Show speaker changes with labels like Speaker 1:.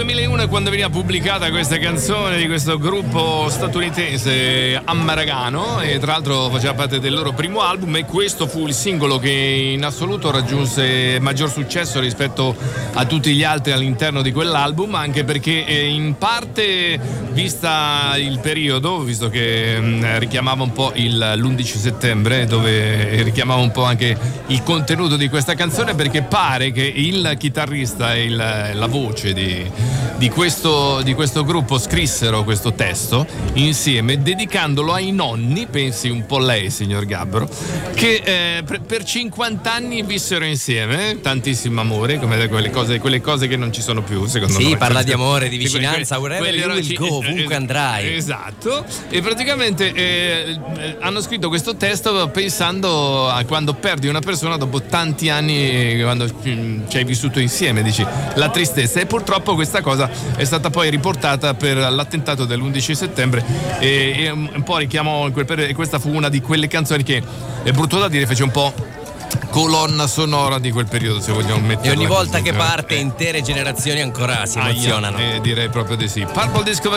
Speaker 1: 2001 è quando veniva pubblicata questa canzone di questo gruppo statunitense Ammaragano, e tra l'altro faceva parte del loro primo album, e questo fu il singolo che in assoluto raggiunse maggior successo rispetto a tutti gli altri all'interno di quell'album, anche perché in parte, vista il periodo, visto che richiamava un po' l'11 settembre, dove richiamava un po' anche il contenuto di questa canzone, perché pare che il chitarrista e la voce di questo gruppo scrissero questo testo insieme, dedicandolo ai nonni, pensi un po' lei, signor Gabbro, che per 50 anni vissero insieme, tantissimo amore, come quelle cose che non ci sono più, secondo me.
Speaker 2: Sì, parla di amore, di vicinanza, wherever you will go, ovunque andrai.
Speaker 1: Esatto, e praticamente hanno scritto questo testo pensando a quando perdi una persona dopo tanti anni, quando ci hai vissuto insieme, dici, la tristezza. E purtroppo questa cosa è stata poi riportata per l'attentato dell'11 settembre e un po' richiamò in quel periodo, e questa fu una di quelle canzoni che, è brutto da dire, fece un po' colonna sonora di quel periodo, se vogliamo metterla.
Speaker 2: E ogni volta che parte intere generazioni ancora si emozionano.
Speaker 1: Direi proprio di sì. Purple Disco